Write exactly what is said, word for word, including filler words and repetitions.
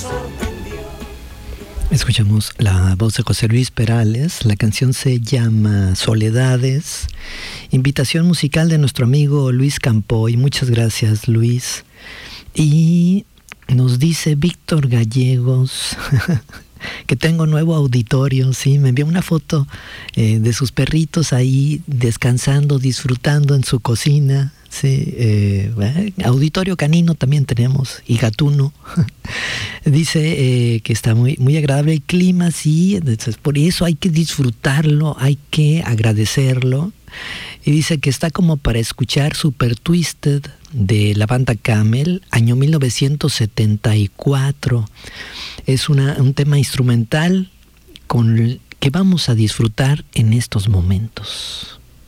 Escuchamos la voz de José Luis Perales. La canción se llama Soledades. Invitación musical de nuestro amigo Luis Campoy. Muchas gracias, Luis. Y nos dice Víctor Gallegos que tengo nuevo auditorio. Sí, me envió una foto eh, de sus perritos ahí descansando, disfrutando en su cocina. Sí, eh, eh, auditorio canino también tenemos, y gatuno. Dice eh, que está muy, muy agradable el clima, sí, entonces por eso hay que disfrutarlo, hay que agradecerlo. Y dice que está como para escuchar Super Twisted de la banda Camel, año mil novecientos setenta y cuatro. Es una, un tema instrumental con el que vamos a disfrutar en estos momentos.